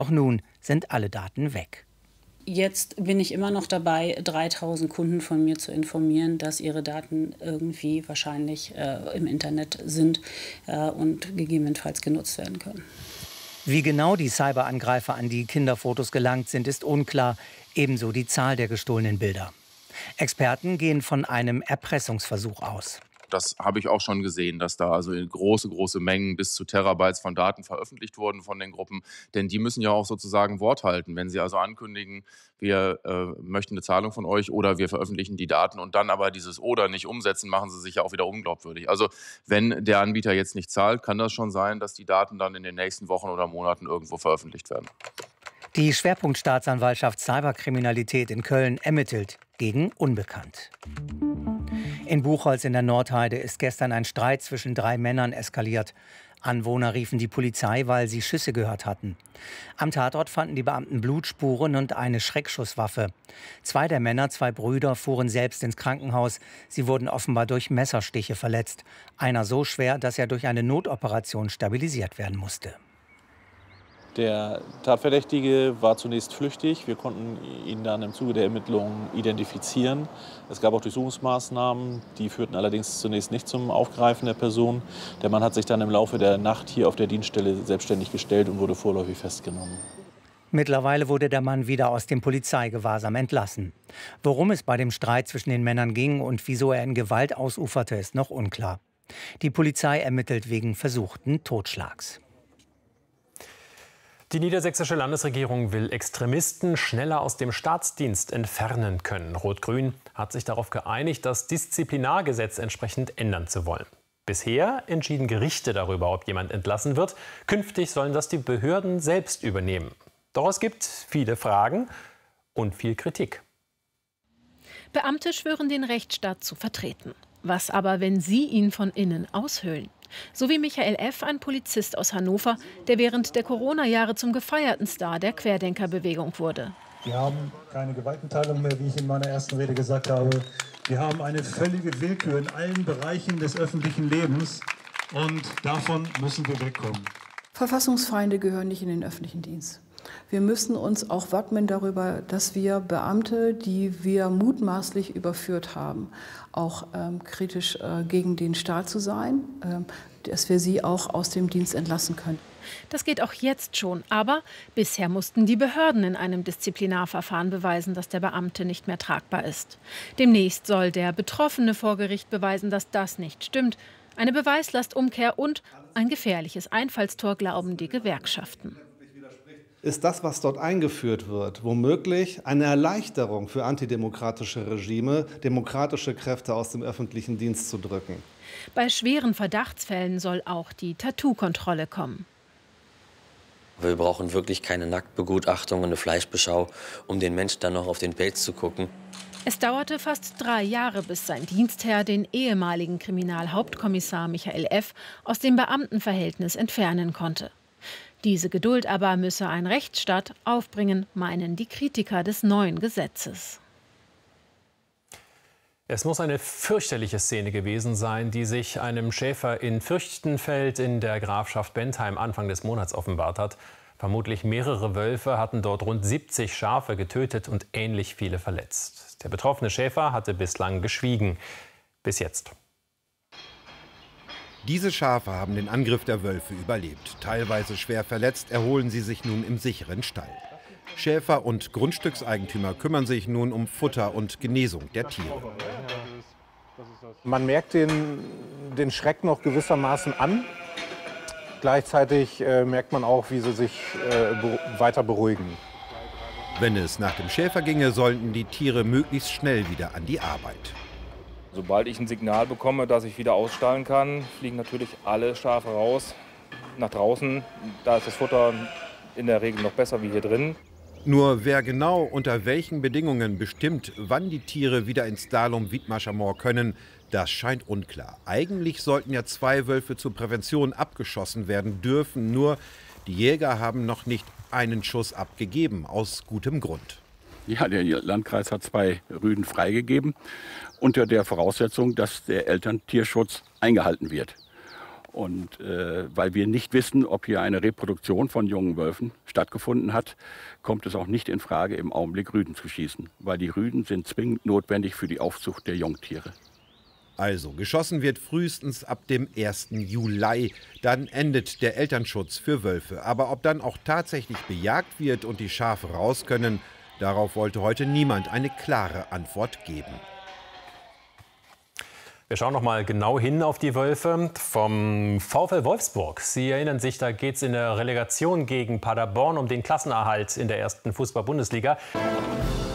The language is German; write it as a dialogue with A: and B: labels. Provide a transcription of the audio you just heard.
A: Doch nun sind alle Daten weg.
B: Jetzt bin ich immer noch dabei, 3000 Kunden von mir zu informieren, dass ihre Daten irgendwie wahrscheinlich im Internet sind und gegebenenfalls genutzt werden können.
A: Wie genau die Cyberangreifer an die Kinderfotos gelangt sind, ist unklar. Ebenso die Zahl der gestohlenen Bilder. Experten gehen von einem Erpressungsversuch aus.
C: Das habe ich auch schon gesehen, dass da also in große Mengen bis zu Terabytes von Daten veröffentlicht wurden von den Gruppen. Denn die müssen ja auch sozusagen Wort halten. Wenn sie also ankündigen, wir möchten eine Zahlung von euch oder wir veröffentlichen die Daten und dann aber dieses oder nicht umsetzen, machen sie sich ja auch wieder unglaubwürdig. Also wenn der Anbieter jetzt nicht zahlt, kann das schon sein, dass die Daten dann in den nächsten Wochen oder Monaten irgendwo veröffentlicht werden.
A: Die Schwerpunktstaatsanwaltschaft Cyberkriminalität in Köln ermittelt gegen Unbekannt. In Buchholz in der Nordheide ist gestern ein Streit zwischen 3 Männern eskaliert. Anwohner riefen die Polizei, weil sie Schüsse gehört hatten. Am Tatort fanden die Beamten Blutspuren und eine Schreckschusswaffe. 2 der Männer, 2 Brüder, fuhren selbst ins Krankenhaus. Sie wurden offenbar durch Messerstiche verletzt. Einer so schwer, dass er durch eine Notoperation stabilisiert werden musste.
D: Der Tatverdächtige war zunächst flüchtig. Wir konnten ihn dann im Zuge der Ermittlungen identifizieren. Es gab auch Durchsuchungsmaßnahmen, die führten allerdings zunächst nicht zum Aufgreifen der Person. Der Mann hat sich dann im Laufe der Nacht hier auf der Dienststelle selbstständig gestellt und wurde vorläufig festgenommen.
A: Mittlerweile wurde der Mann wieder aus dem Polizeigewahrsam entlassen. Worum es bei dem Streit zwischen den Männern ging und wieso er in Gewalt ausuferte, ist noch unklar. Die Polizei ermittelt wegen versuchten Totschlags.
E: Die niedersächsische Landesregierung will Extremisten schneller aus dem Staatsdienst entfernen können. Rot-Grün hat sich darauf geeinigt, das Disziplinargesetz entsprechend ändern zu wollen. Bisher entschieden Gerichte darüber, ob jemand entlassen wird. Künftig sollen das die Behörden selbst übernehmen. Doch es gibt viele Fragen und viel Kritik.
F: Beamte schwören, den Rechtsstaat zu vertreten. Was aber, wenn sie ihn von innen aushöhlen? So wie Michael F., ein Polizist aus Hannover, der während der Corona-Jahre zum gefeierten Star der Querdenkerbewegung wurde.
G: Wir haben keine Gewaltenteilung mehr, wie ich in meiner ersten Rede gesagt habe. Wir haben eine völlige Willkür in allen Bereichen des öffentlichen Lebens und davon müssen wir wegkommen.
H: Verfassungsfeinde gehören nicht in den öffentlichen Dienst. Wir müssen uns auch wappnen darüber, dass wir Beamte, die wir mutmaßlich überführt haben, auch kritisch gegen den Staat zu sein, dass wir sie auch aus dem Dienst entlassen können.
F: Das geht auch jetzt schon. Aber bisher mussten die Behörden in einem Disziplinarverfahren beweisen, dass der Beamte nicht mehr tragbar ist. Demnächst soll der Betroffene vor Gericht beweisen, dass das nicht stimmt. Eine Beweislastumkehr und ein gefährliches Einfallstor, glauben die Gewerkschaften.
I: Ist das, was dort eingeführt wird, womöglich eine Erleichterung für antidemokratische Regime, demokratische Kräfte aus dem öffentlichen Dienst zu drücken?
F: Bei schweren Verdachtsfällen soll auch die Tattoo-Kontrolle kommen.
J: Wir brauchen wirklich keine Nacktbegutachtung und eine Fleischbeschau, um den Menschen dann noch auf den Pelz zu gucken.
F: Es dauerte fast 3 Jahre, bis sein Dienstherr den ehemaligen Kriminalhauptkommissar Michael F. aus dem Beamtenverhältnis entfernen konnte. Diese Geduld aber müsse ein Rechtsstaat aufbringen, meinen die Kritiker des neuen Gesetzes.
E: Es muss eine fürchterliche Szene gewesen sein, die sich einem Schäfer in Fürchtenfeld in der Grafschaft Bentheim Anfang des Monats offenbart hat. Vermutlich mehrere Wölfe hatten dort rund 70 Schafe getötet und ähnlich viele verletzt. Der betroffene Schäfer hatte bislang geschwiegen. Bis jetzt.
K: Diese Schafe haben den Angriff der Wölfe überlebt. Teilweise schwer verletzt erholen sie sich nun im sicheren Stall. Schäfer und Grundstückseigentümer kümmern sich nun um Futter und Genesung der Tiere.
L: Man merkt den Schreck noch gewissermaßen an. Gleichzeitig merkt man auch, wie sie sich weiter beruhigen.
K: Wenn es nach dem Schäfer ginge, sollten die Tiere möglichst schnell wieder an die Arbeit.
M: Sobald ich ein Signal bekomme, dass ich wieder ausstallen kann, fliegen natürlich alle Schafe raus nach draußen. Da ist das Futter in der Regel noch besser wie hier drin.
K: Nur wer genau unter welchen Bedingungen bestimmt, wann die Tiere wieder ins Dalum Wiedmarscher Moor können, das scheint unklar. Eigentlich sollten ja 2 Wölfe zur Prävention abgeschossen werden dürfen, nur die Jäger haben noch nicht einen Schuss abgegeben, aus gutem Grund.
N: Ja, der Landkreis hat 2 Rüden freigegeben, unter der Voraussetzung, dass der Elterntierschutz eingehalten wird. Und weil wir nicht wissen, ob hier eine Reproduktion von jungen Wölfen stattgefunden hat, kommt es auch nicht in Frage, im Augenblick Rüden zu schießen. Weil die Rüden sind zwingend notwendig für die Aufzucht der Jungtiere.
K: Also, geschossen wird frühestens ab dem 1. Juli. Dann endet der Elternschutz für Wölfe. Aber ob dann auch tatsächlich bejagt wird und die Schafe raus können, darauf wollte heute niemand eine klare Antwort geben.
E: Wir schauen noch mal genau hin auf die Wölfe vom VfL Wolfsburg. Sie erinnern sich, da geht es in der Relegation gegen Paderborn um den Klassenerhalt in der ersten Fußball-Bundesliga.